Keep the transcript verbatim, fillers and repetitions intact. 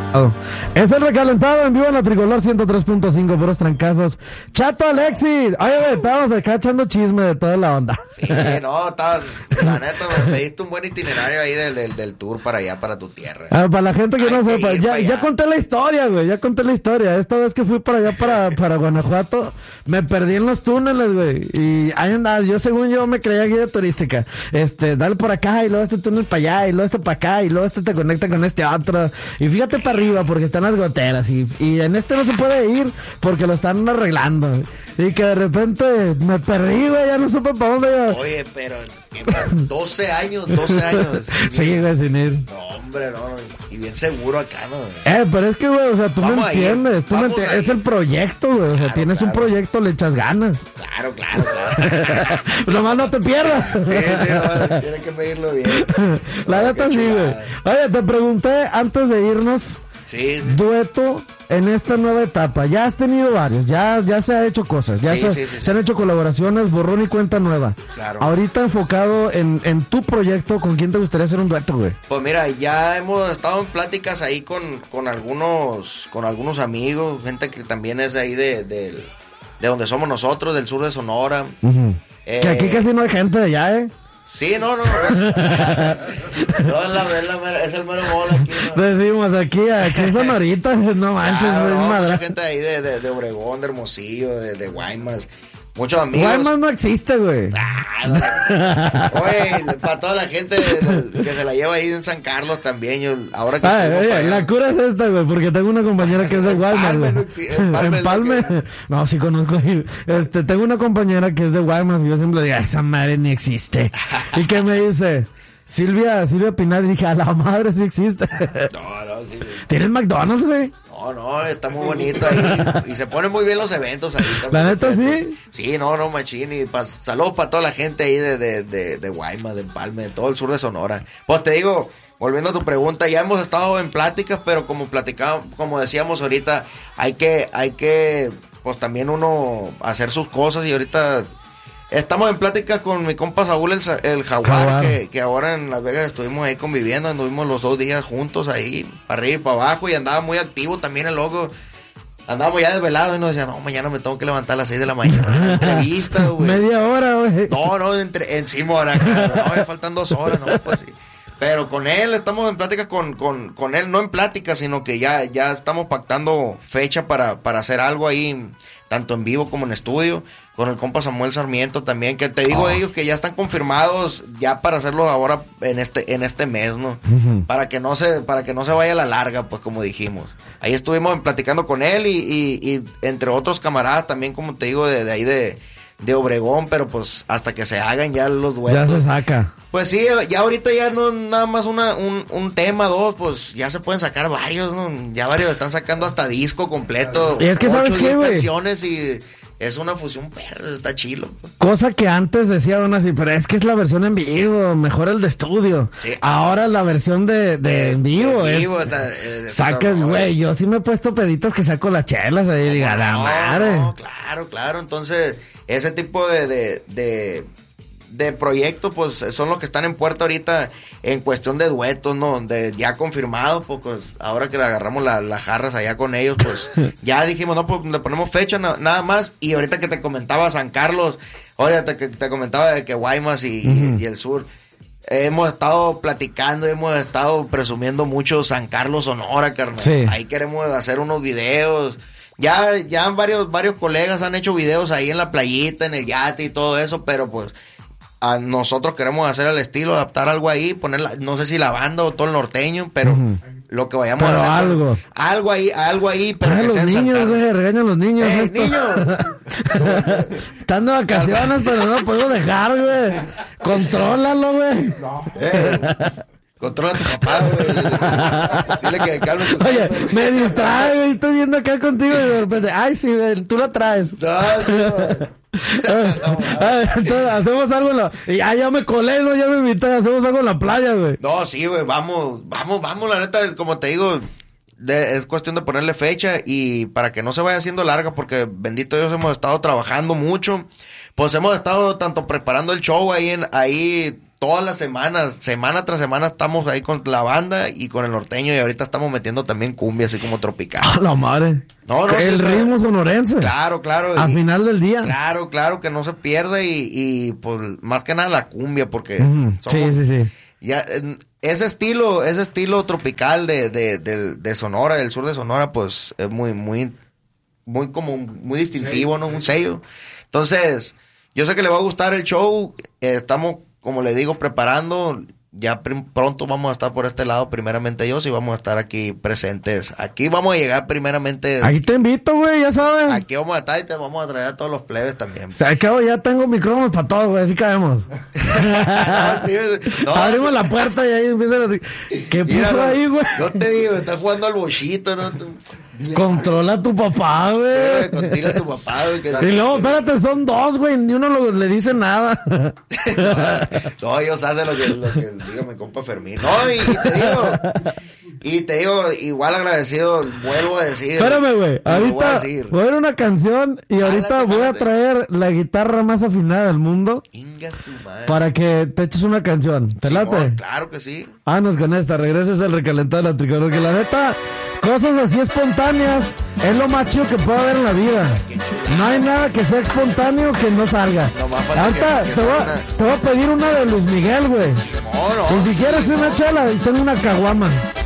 Es el recalentado en vivo en la Tricolor ciento tres punto cinco, puros trancazos. Chato Alexis, oye, güey, estábamos acá echando chisme de toda la onda. Sí, no, estaba, la neta, me diste un buen itinerario ahí del, del, del tour para allá, para tu tierra. Ah, para la gente que Hay no que sepa, ir ya, para ya allá. conté la historia, güey, ya conté la historia. Esta vez que fui para allá, para, para Guanajuato, me perdí en los túneles, güey. Y ahí andaba, yo según yo me creía guía turística. Este, dale por acá, y luego este túnel para allá, y luego este para acá, y luego este te conecta con este otro. Y fíjate para arriba, porque están las goteras, y, y en este no se puede ir, porque lo están arreglando. Y que de repente me perdí, güey, ya no supe para dónde iba. Oye, pero doce años, doce años. Sí, güey, sin ir. No, hombre, no, no, y bien seguro acá, ¿no? Eh, pero es que, güey, o sea, tú Vamos me a ir, entiendes, tú me vamos entiendes, a es ir. el proyecto, güey, o sea, Claro, tienes un claro. proyecto, le echas ganas. Claro, claro, claro. Nomás no te pierdas. Sí, sí, no, tienes que medirlo bien. La No, neta qué sí, güey. chulada. Oye, te pregunté antes de irnos, Sí, sí. dueto en esta nueva etapa. Ya has tenido varios, ya, ya se ha hecho cosas, ya Sí, se, sí, sí, se sí. han hecho colaboraciones, borrón y cuenta nueva. Claro. Ahorita enfocado en, en tu proyecto, ¿con quién te gustaría hacer un dueto, güey? Pues mira, ya hemos estado en pláticas ahí con, con algunos con algunos amigos, gente que también es de ahí de, de, de donde somos nosotros, del sur de Sonora. Ujú. Eh, Que aquí casi no hay gente de allá, ¿eh? Sí, no, no, no. No, es, la, es, la, es el mero mole aquí, ¿no? Decimos aquí, aquí en Sonorita, no manches, Claro, es no, madre. mucha gente ahí de, de, de Obregón, de Hermosillo, de, de Guaymas. Muchos amigos. Guaymas no existe, güey. Ah, no. Oye, para toda la gente de- de- que se la lleva ahí en San Carlos también. Yo, ahora que Ay, estuvimos oye, para allá. la cura es esta, güey, porque tengo una compañera que es de Guaymas, Empalme, güey. no existe, Empalme es lo Empalme. que- No, sí conozco. Este, tengo una compañera que es de Guaymas y yo siempre digo, esa madre ni existe. ¿Y qué me dice? Silvia, Silvia Pinar, y dije, a la madre sí existe. No, no, sí. ¿Tienen McDonald's, güey? No, no, está muy bonito ahí. Y se ponen muy bien los eventos ahí también. ¿La neta sí? Sí, no, no, machín. Y pa, saludos para toda la gente ahí de, de, de, de Guaymas, de Empalme, de todo el sur de Sonora. Pues te digo, volviendo a tu pregunta, ya hemos estado en pláticas, pero como platicamos, como decíamos ahorita, hay que, hay que, pues también uno hacer sus cosas y ahorita estamos en pláticas con mi compa Saúl el, Sa- el Jaguar, Jaguar. Que, que ahora en Las Vegas estuvimos ahí conviviendo, anduvimos los dos días juntos ahí, para arriba y para abajo, y andaba muy activo también el loco. Andábamos ya desvelados y nos decía, no, mañana me tengo que levantar a las seis de la mañana. Entrevista, güey. Media hora, güey. No, no, entre, encima ahora, claro, no, me faltan dos horas, no, pues sí. Pero con él, estamos en plática con, con, con él, no en plática, sino que ya, ya estamos pactando fecha para, para hacer algo ahí, tanto en vivo como en estudio, con el compa Samuel Sarmiento también, que te digo Oh. ellos que ya están confirmados ya para hacerlo ahora en este, en este mes, ¿no? Ujú. Para que no se, para que no se vaya a la larga, pues como dijimos. Ahí estuvimos platicando con él y, y, y entre otros camaradas también, como te digo, de, de ahí de, de Obregón, pero pues hasta que se hagan ya los Ya duetos. se saca. Pues sí, ya ahorita ya no nada más una, un, un tema, dos, pues ya se pueden sacar varios, ¿no? Ya varios están sacando hasta disco completo. Y es que, ¿sabes ocho, qué, diez güey? canciones y es una fusión perra, está chilo. Pues. Cosa que antes decía uno así, pero es que es la versión en vivo, mejor el de estudio. Sí. Ahora la versión de, de en vivo En es... vivo, está- eh, Sacas, está- güey, yo sí me he puesto peditos que saco las chelas ahí y diga, la No, madre. no, claro, claro. Entonces, ese tipo de, de, de, de proyectos, pues, son los que están en puerta ahorita en cuestión de duetos, ¿no? De ya confirmados, pues, pues, ahora que le agarramos la- las jarras allá con ellos, pues, ya dijimos, no, pues, le ponemos fecha, na- nada más. Y ahorita que te comentaba San Carlos, ahorita que te comentaba de que Guaymas y, Ujú. y el sur, hemos estado platicando, hemos estado presumiendo mucho San Carlos, Sonora, carnal. Sí. Ahí queremos hacer unos videos. Ya, ya varios, varios colegas han hecho videos ahí en la playita, en el yate y todo eso, pero pues a nosotros queremos hacer el estilo, adaptar algo ahí, poner, la- no sé si la banda o todo el norteño, pero Ujú. lo que vayamos Pero a hacer. algo. Algo ahí, algo ahí, pero Ay, que los sea en San niños, Carlos. güey, regañan a los niños. ¡Eh, esto. niño! Están de vacaciones, pero no lo puedo dejar, güey. Contrólalo, güey. Eh, controla a tu papá, güey. Dile que calme tu Oye, me distrae, güey. Estoy viendo acá contigo y de repente, ay, sí, güey, tú la traes. No, sí, güey. Ay, entonces, hacemos algo en la... y, ah, ya me colé, ¿no? Ya me invité, hacemos algo en la playa, güey. No, sí, güey, vamos, vamos, vamos, la neta, como te digo, de- es cuestión de ponerle fecha y para que no se vaya haciendo larga, porque bendito Dios hemos estado trabajando mucho, pues hemos estado tanto preparando el show ahí en, ahí todas las semanas, semana tras semana estamos ahí con la banda y con el norteño y ahorita estamos metiendo también cumbia así como tropical. ¡A la madre! No, no, el sí, ritmo sonorense. Claro, claro. Al y, final del día. Claro, claro, que no se pierda y, y pues más que nada la cumbia porque... Uh-huh. somos, sí, sí, sí. Ya, ese estilo, ese estilo tropical de, de, de, de Sonora, del sur de Sonora, pues es muy, muy, muy como, muy distintivo, sí, ¿no? Sí. Un sello. Entonces, yo sé que le va a gustar el show, eh, estamos, como le digo, preparando, ya pr- pronto vamos a estar por este lado, primeramente Dios, y vamos a estar aquí presentes. Aquí vamos a llegar primeramente. Aquí te invito, güey, ya sabes. Aquí vamos a estar y te vamos a traer a todos los plebes también. O sea, acabo, ya tengo micrófonos para todos, güey, así caemos. no, sí, no, abrimos la puerta y ahí empiezan a decir, ¿qué puso mira, ahí, güey? No te digo, estás jugando al bochito, ¿no? Controla a tu papá, güey. Controla a tu papá, güey. Que y luego, espérate, son dos, güey. Ni uno lo, le dice nada. no, no, ellos hacen lo que, lo que diga mi compa Fermín. No, y, y te digo, y te digo, igual agradecido, vuelvo a decir. Espérame, güey. Ahorita voy a, voy a ver una canción y ahorita Jálate, voy jálate. a traer la guitarra más afinada del mundo. Inga su madre. Para que te eches una canción. ¿Te Simón, late? Claro que sí. Vámonos con esta. Regreses al recalentado de la tricolor. Que la neta, cosas así espontáneas es lo más chido que puede haber en la vida. No hay nada que sea espontáneo que no salga. Ahorita te, voy a, te voy a pedir una de Luis Miguel, güey. No, no. Y si quieres sí, una no. chela, y tengo una caguama.